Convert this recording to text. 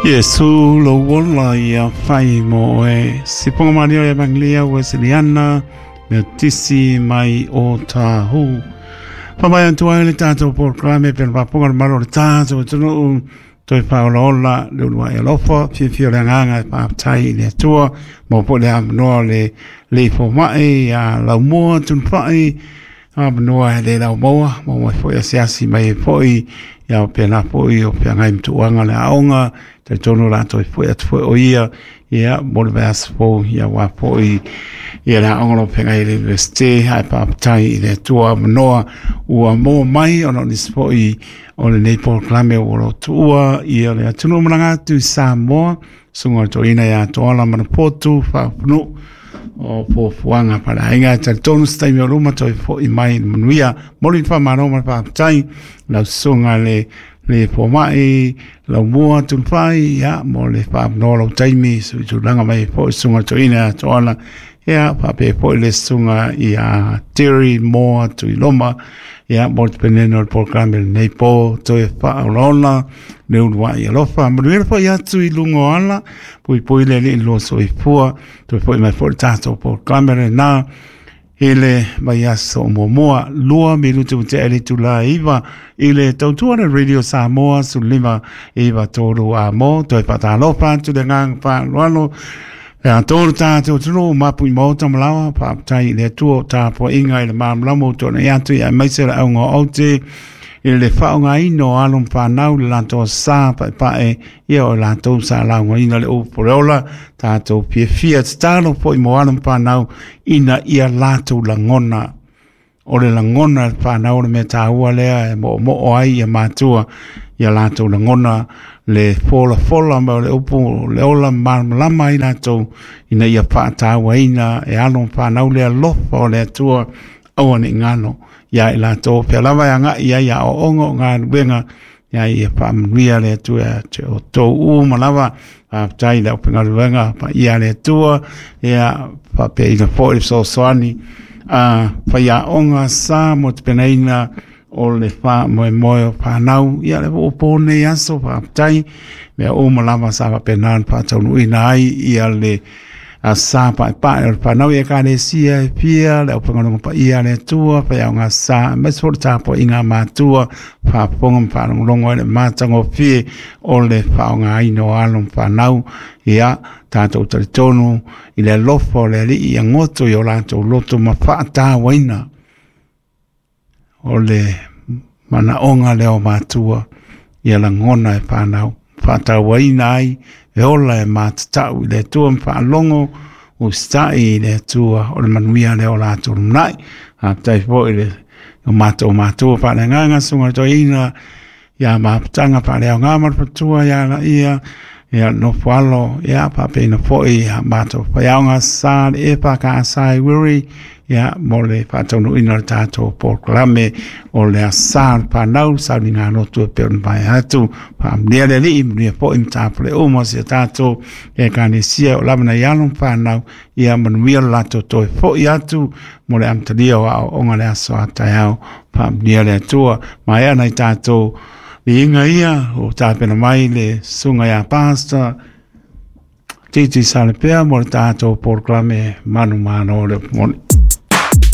Yesu lo wola ia fai mo e siponga mario e banglia Wesleyana me tisi mai o tahu. Pamai antua le tato proclame per paponga malo le tato tunu toi paola le ulua e lofa fio le nganga pa tai le tua mo po le amno le fo mai a la mo tun fai amno le la mo mo fo ya siasi mai foi ya pena foi o pena im tuanga le aonga te tono la toi foi at foi o ia ia mo vas fo ia wa foi ia la aonga pena le ste hai pa tai le tua no o mo mai ono ni foi o le nei proclame o lo tua ia le tunu manga tu Samoa sunga to ina ya to ala mana potu fa no o po fuanga para inga te tonu stai me ruma to fo i mai manuia moli fa mano ma fa tai la sunga le po mai la mua tu fai ya mo le fa no lo tai mi su tu langa mai po sunga to ina to ala ya pa pe po le sunga ia Terry Moore tu loma ya mo peneno il programma nei po to fa lona le unwa ia lofa mo le fa ya tu lungo ala poi le lo so i fu to poi mai fortato programma na ele vai aso moa lua minuto te ele tu la iva ele tautua na radio Samoa su lima iva toro a mo to fa ta lofa tu de ngang fa lo ya torta to tro mapu mo tam lawa pa tai le tu ta po inga ile mam lamo to na ya tu ya mai se la ngo ote ile fa nga ino alum pa nau la to sa pa e io la to sa la ngo ina le o porola ta to pie fiat sta no po mo alum pa nau ina ia la to la ngona o le la ngona pa nau le meta ua le mo o ai e matua ia la to la ngona le fola ma le upu le ola lama ina to ina ia pata waina e alo pa na le lofa le tua o ni ngano ya ila to pe lava nga ya o ongo nga benga ya ia pa mria le tua to u malava a tai le penga benga pa ia le tua ya pa pe ina fo so soani pa ya onga sa mo penaina o le fa mo pa nau ia le o pone aso pa tai me o malama sa pa penan pa tonu ina ai ia le a sa pa nau ia ka le sia pia le o pengono pa ia le tua pa ia nga sa me sorta po inga matua pa pongom pa longo le matango fi o le fa nga ino alon pa nau ia tato tonu ile lofo le ia ngoto yo la to loto ma fa ta waina o le mana onga leo matua ia la ngona e whanau whata waina ai e ola e matatau i le tua mwha o stai i le tua o le manuia leo la turu nai a tai fo i le matua whanenganga sunga to ina ia mapatanga whaneo ngamar patua ia la ia no whalo ia pape na fo i a mato whaeaunga sa le e paka asai wiri ya mole fatonu ina tato proclame o le asar pa nau sa ninga no tu per vai hatu pa mele li imni po imtaple o mo se tato e kanesia o lamna yalum pa nau ia manuia lato to fo yatu mole amtalia o ngale aso atao pa mele tua mai ana tato inga ia o tapena mai le sunga ya pasta titi salpea mo tato proclame manu mano le